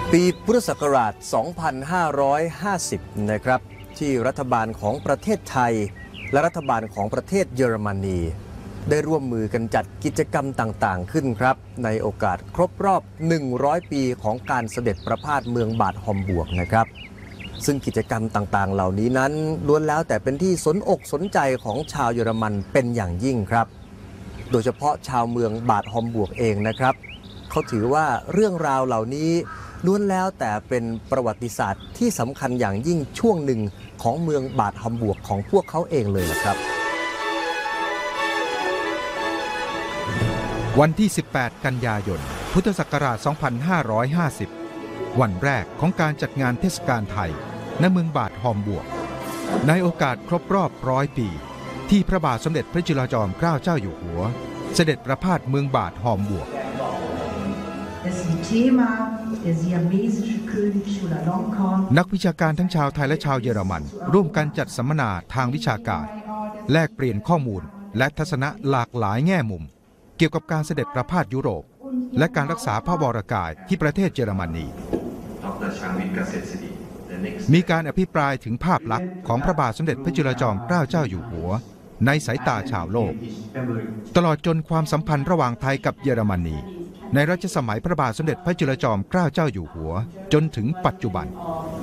ปีพุทธศักราช 2550 นะครับที่รัฐบาลของประเทศไทยและรัฐบาลของประเทศเยอรมนีได้ร่วมมือกันจัดกิจกรรมต่างๆขึ้นครับในโอกาสครบรอบ 100 ปีของการเสด็จประพาสเมืองบาดฮอมบวร์กนะครับซึ่งกิจกรรมต่างๆเหล่านี้นั้นล้วนแล้วแต่เป็นที่สนอกสนใจของชาวเยอรมันเป็นอย่างยิ่งครับโดยเฉพาะชาวเมืองบาดฮอมบวร์กเองนะครับเขาถือว่าเรื่องราวเหล่านี้ล้วนแล้วแต่เป็นประวัติศาสตร์ที่สำคัญอย่างยิ่งช่วงหนึ่งของเมืองบาดฮอมบวร์กของพวกเขาเองเลยนะครับวันที่ 18 กันยายน พุทธศักราช 2550 วันแรกของการจัดงานเทศกาลไทยณเมืองบาดฮอมบวร์กในโอกาสครบรอบ100 ปีที่พระบาทสมเด็จพระจุลจอมเกล้าเจ้าอยู่หัวเสด็จประพาสเมืองบาดฮอมบวร์กนักวิชาการทั้งชาวไทยและชาวเยอรมันร่วมกันจัดสัมมนาทางวิชาการแลกเปลี่ยนข้อมูลและทัศนะหลากหลายแง่มุมเกี่ยวกับการเสด็จประพาสยุโรปและการรักษาพระวรกายที่ประเทศเยอรมนีมีการอภิปรายถึงภาพลักษณ์ของพระบาทสมเด็จพระจุลจอมเกล้าเจ้าอยู่หัวในสายตาชาวโลกตลอดจนความสัมพันธ์ระหว่างไทยกับเยอรมนีในรัชสมัยพระบาทสมเด็จพระจุลจอมเกล้าเจ้าอยู่หัวจนถึงปัจจุบัน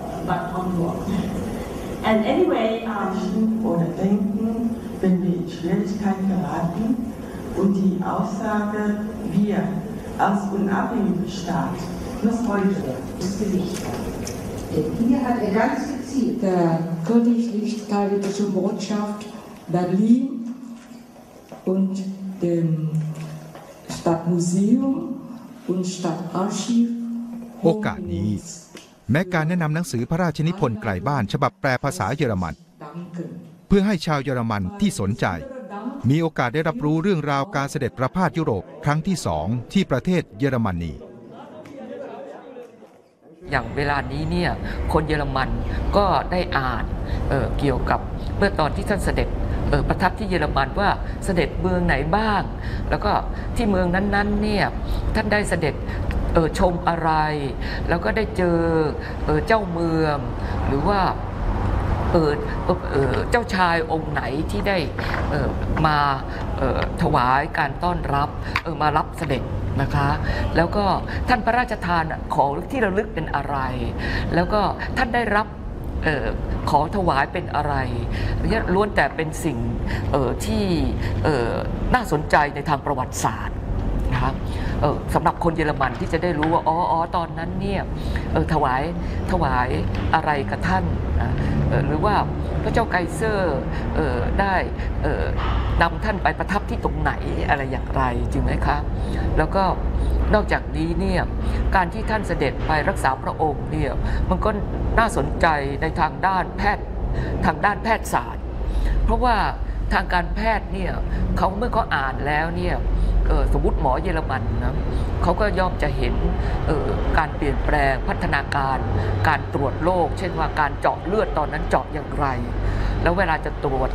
Und die Aussage, wir als unabhängiger Staat, was heute das Gewicht hat. Denn hier hat ganz gezielt der Königlich-Kaiserlichen Botschaft Berlin und dem Stadtmuseum und Stadtarchiv โอกาสนี้แม้การแนะนำหนังสือพระราชนิพนธ์ไกลบ้านฉบับแปลภาษาเยอรมันเพื่อให้ชาวเยอรมันที่สนใจมีโอกาสได้รับรู้เรื่องราวการเสด็จประพาสยุโรปครั้งที่2ที่ประเทศเยอรมนีอย่างเวลานี้เนี่ยคนเยอรมันก็ได้อ่านเกี่ยวกับเมื่อตอนที่ท่านเสด็จประทับที่เยอรมันว่าเสด็จเมืองไหนบ้างแล้วก็ที่เมืองนั้นๆเนี่ยท่านได้เสด็จชมอะไรแล้วก็ได้เจอเจ้าเมืองหรือว่าเจ้าชายองค์ไหนที่ได้มาถวายการต้อนรับมารับเสด็จนะคะแล้วก็ท่านพระราชทานของที่ระลึกเป็นอะไรแล้วก็ท่านได้รับขอถวายเป็นอะไรนี่ล้วนแต่เป็นสิ่งที่น่าสนใจในทางประวัติศาสตร์นะคะสำหรับคนเยอรมันที่จะได้รู้ว่าอ๋อตอนนั้นเนี่ยถวายอะไรกับท่านหรือว่าพระเจ้าไกเซอร์ได้นำท่านไปประทับที่ตรงไหนอะไรอย่างไรจริงไหมคะแล้วก็นอกจากนี้เนี่ยการที่ท่านเสด็จไปรักษาพระองค์เนี่ยมันก็น่าสนใจในทางด้านแพทย์ศาสตร์เพราะว่าทางการแพทย์เนี่ยเขาเมื่อเขาอ่านแล้วเนี่ยสมมติหมอเยอรมันนะเขาก็ย่อมจะเห็นการเปลี่ยนแปลงพัฒนาการตรวจโรคเช่นว่าการเจาะเลือดตอนนั้นเจาะอย่างไรแล้วเวลาจะตรวจ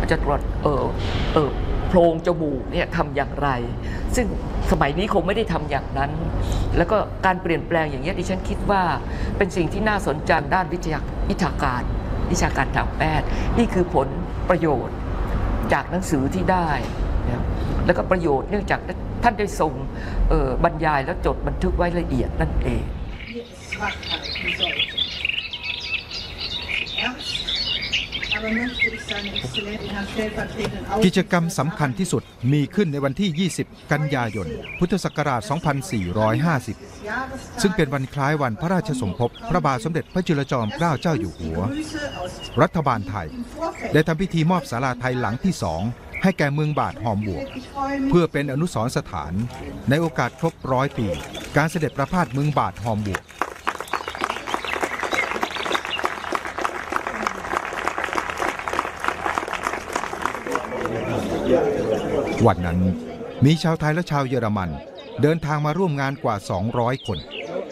โพรงจมูกเนี่ยทำอย่างไรซึ่งสมัยนี้คงไม่ได้ทำอย่างนั้นแล้วก็การเปลี่ยนแปลงอย่างนี้ดิฉันคิดว่าเป็นสิ่งที่น่าสนใจด้านวิชาการทางแพทย์นี่คือผลประโยชน์จากหนังสือที่ได้แล้วก็ประโยชน์เนื่องจากท่านได้ทรงบรรยายและจดบันทึกไว้ละเอียดนั่นเองกิจกรรมสำคัญที่สุดมีขึ้นในวันที่ 20 กันยายน พุทธศักราช 2450 ซึ่งเป็นวันคล้ายวันพระราชสมภพพระบาทสมเด็จพระจุลจอมเกล้าเจ้าอยู่หัวรัฐบาลไทยได้ทำพิธีมอบศาลาไทยหลังที่2ให้แก่เมืองบาดฮอมบวร์กเพื่อเป็นอนุสรณ์สถานในโอกาสครบ100 ปีการเสด็จประพาสเมืองบาดฮอมบวร์กวันนั้นมีชาวไทยและชาวเยอรมันเดินทางมาร่วมงานกว่า200 คน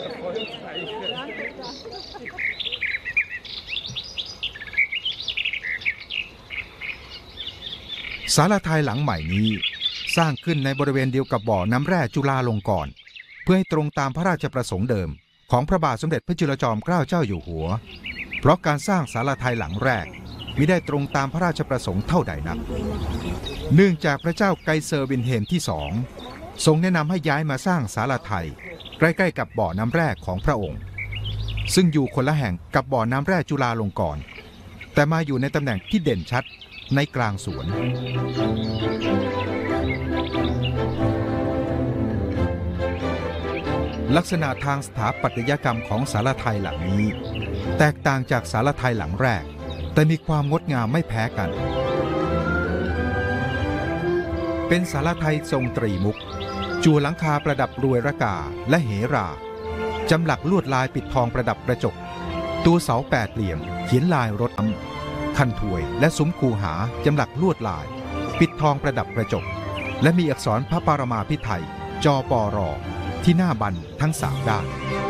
ศาลาไทยหลังใหม่นี้สร้างขึ้นในบริเวณเดียวกับบ่อน้ำแร่จุฬาลงกรณ์เพื่อให้ตรงตามพระราชประสงค์เดิมของพระบาทสมเด็จพระจุลจอมเกล้าเจ้าอยู่หัวเพราะการสร้างศาลาไทยหลังแรกมิได้ตรงตามพระราชประสงค์เท่าใดนักเนื่องจากพระเจ้าไกเซอร์วินเฮมที่2ทรงแนะนำให้ย้ายมาสร้างศาลาไทยใกล้ๆกับบ่อน้ำแร่ของพระองค์ซึ่งอยู่คนละแห่งกับบ่อน้ำแร่จุฬาลงกรณ์แต่มาอยู่ในตำแหน่งที่เด่นชัดในกลางสวนลักษณะทางสถาปัตยกรรมของศาลาไทยหลังนี้แตกต่างจากศาลาไทยหลังแรกแต่มีความงดงามไม่แพ้กันเป็นศาลาไทยทรงตรีมุกจั่วหลังคาประดับรวยระกาและเหราจำหลักลวดลายปิดทองประดับกระจกตัวเสาแปดเหลี่ยมเขียนลายรถคันถวยและซุ้มคูหาจำหลักลวดลายปิดทองประดับกระจกและมีอักษรพระปรมาภิไธยจปรที่หน้าบันทั้ง3ด้าน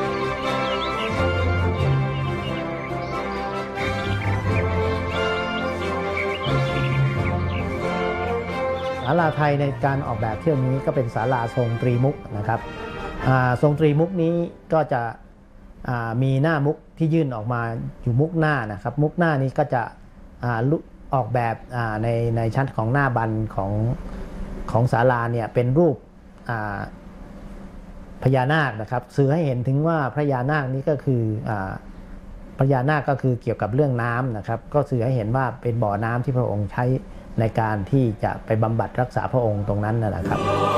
ศาลาไทยในการออกแบบเที่ยวนี้ก็เป็นศาลาทรงตรีมุกนะครับทรงตรีมุกนี้ก็จะมีหน้ามุกที่ยื่นออกมาอยู่มุกหน้านะครับมุกหน้านี้ก็จะออกแบบในชั้นของหน้าบันของศาลาเนี่ยเป็นรูปพญานาคนะครับสื่อให้เห็นถึงว่าพญานาคนี้ก็คือพญานาคก็คือเกี่ยวกับเรื่องน้ำนะครับก็สื่อให้เห็นว่าเป็นบ่อน้ำที่พระองค์ใช้ในการที่จะไปบำบัดรักษาพระองค์ตรงนั้นนะครับ